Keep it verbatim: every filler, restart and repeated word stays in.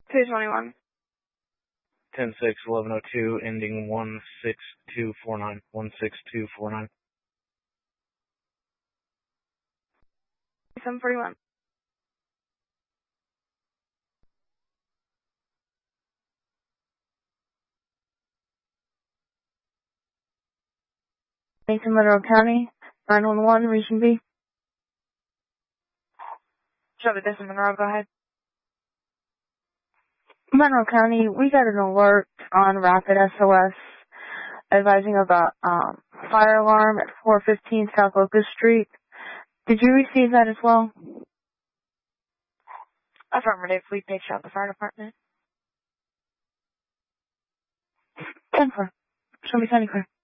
two twenty-one. ten six, eleven oh two, ending one six two four nine. one six two four nine. seven forty-one. Nathan, Monroe County, nine one one, Region B. Show the distance, Monroe, go ahead. Monroe County, we got an alert on Rapid S O S advising about um, fire alarm at four fifteen South Locust Street. Did you receive that as well? Affirmative, we page out the fire department. ten four. Show me Sunny Clear.